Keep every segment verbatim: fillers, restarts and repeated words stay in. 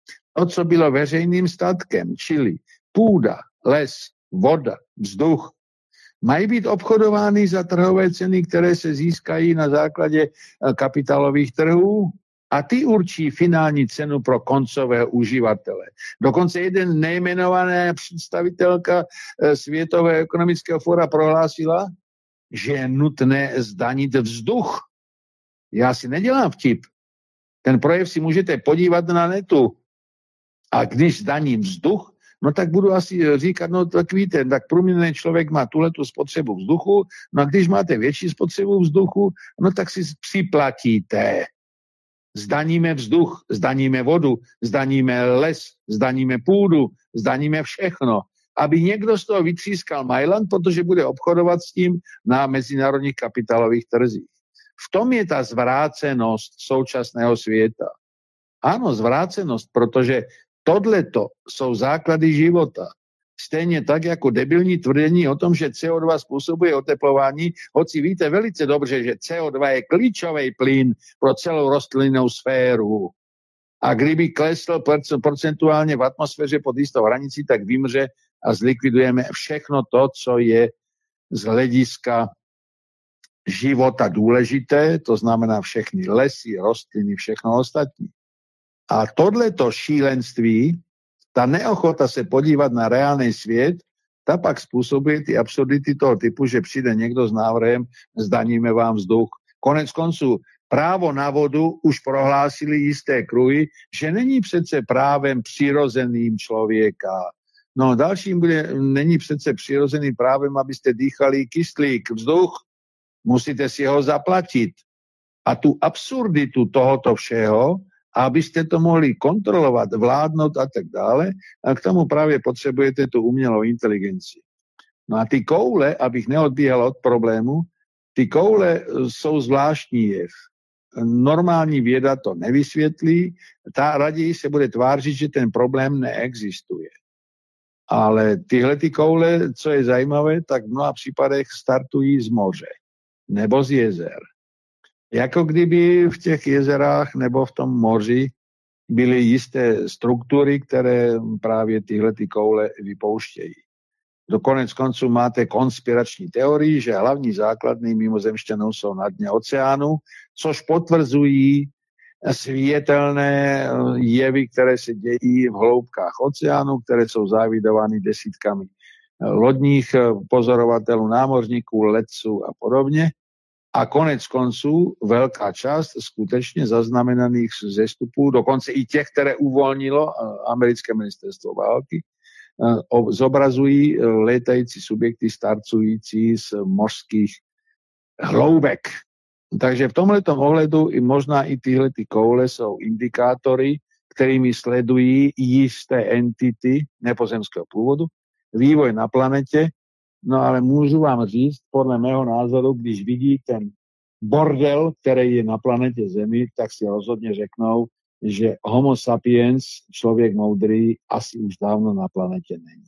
To, co bylo veřejným statkem, čili půda, les, voda, vzduch, mají být obchodovány za trhové ceny, které se získají na základě kapitálových trhů a ty určí finální cenu pro koncového uživatele. Dokonce jeden nejmenovaná představitelka Světového ekonomického fóra prohlásila, že je nutné zdanit vzduch. Já si nedělám vtip. Ten projev si můžete podívat na netu. A když zdaním vzduch, no tak budu asi říkat, no tak víte, tak průměrný člověk má tuhletu spotřebu vzduchu, no a když máte větší spotřebu vzduchu, no tak si připlatíte. Zdaníme vzduch, zdaníme vodu, zdaníme les, zdaníme půdu, zdaníme všechno. Aby někdo z toho vytřískal Mailand, protože bude obchodovat s tím na mezinárodních kapitálových trzích. V tom je ta zvrácenost současného světa. Ano, zvrácenost, protože tohleto jsou základy života. Stejně tak jako debilní tvrzení o tom, že C O dva způsobuje oteplování, hoci víte velice dobře, že C O dva je klíčový plyn pro celou rostlinnou sféru. A kdyby klesl procentuálně v atmosféře pod jistou hranicí, tak vymře a zlikvidujeme všechno to, co je z hlediska života důležité, to znamená všechny lesy, rostliny, všechno ostatní. A tohleto šílenství, ta neochota se podívat na reálný svět, ta pak způsobuje ty absurdity toho typu, že přijde někdo s návrhem, zdaníme vám vzduch. Konec konců, právo na vodu už prohlásili jisté kruhy, že není přece právem přirozeným člověka. No dalším bude, není přece přirozeným právem, abyste dýchali kyslík, vzduch, musíte si ho zaplatit. A tu absurditu tohoto všeho, abyste to mohli kontrolovat, vládnout a tak dále, a k tomu právě potřebujete tu umělou inteligenci. No a ty koule, abych neodbíhal od problému, ty koule jsou zvláštní jev. Normální věda to nevysvětlí, ta raději se bude tvářit, že ten problém neexistuje. Ale tyhle ty koule, co je zajímavé, tak v mnoha případech startují z moře nebo z jezer. Jako kdyby v těch jezerách nebo v tom moři byly jisté struktury, které právě tyhle ty koule vypouštějí. Do konec konců máte konspirační teorii, že hlavní základny mimozemšťanů jsou na dně oceánu, což potvrzují světelné jevy, které se dějí v hloubkách oceánu, které jsou závidovány desítkami lodních pozorovatelů, námořníků, letců a podobně. A konec konců velká část skutečně zaznamenaných zestupů, dokonce i těch, které uvolnilo americké ministerstvo války, zobrazují létající subjekty starcující z mořských hloubek. Takže v tomhletom ohledu i možná i tyhle ty koule jsou indikátory, kterými sledují jisté entity nepozemského původu, vývoj na planetě. No ale můžu vám říct, podle mého názoru, když vidí ten bordel, který je na planetě Zemi, tak si rozhodně řeknou, že homo sapiens, člověk moudrý, asi už dávno na planetě není.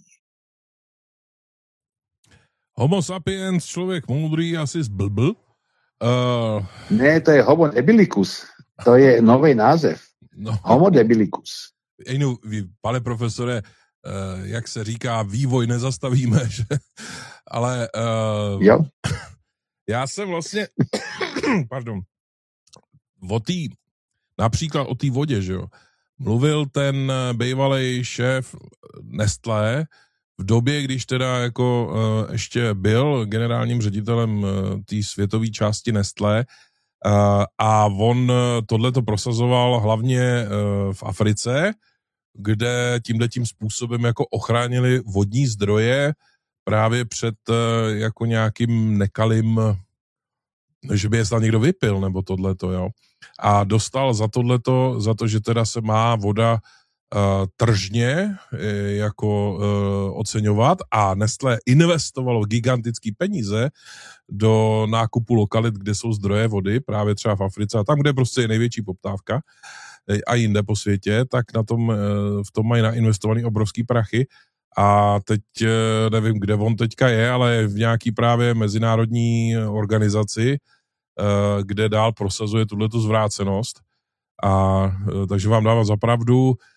Homo sapiens, člověk moudrý, asi zblbl? Uh... Ne, to je homo debilicus. To je nový název. No. Homo debilicus. Ejnu, pane profesore, Uh, jak se říká, vývoj nezastavíme, že? Ale uh, jo. Já jsem vlastně, pardon, o tý, například o té vodě, že jo, mluvil ten bývalý šéf Nestlé v době, když teda jako uh, ještě byl generálním ředitelem uh, té světové části Nestlé uh, a on tohleto prosazoval hlavně uh, v Africe, kde tímhletím způsobem jako ochránili vodní zdroje právě před jako nějakým nekalým, že by je snad někdo vypil, nebo tohleto, jo. A dostal za tohleto, za to, že teda se má voda uh, tržně uh, jako uh, oceňovat a Nestlé investovalo gigantický peníze do nákupu lokalit, kde jsou zdroje vody, právě třeba v Africe a tam, kde prostě je největší poptávka, a jinde po světě, tak na tom, v tom mají nainvestovaný obrovský prachy a teď nevím, kde on teďka je, ale je v nějaký právě mezinárodní organizaci, kde dál prosazuje tuhletu zvrácenost a takže vám dávám za pravdu,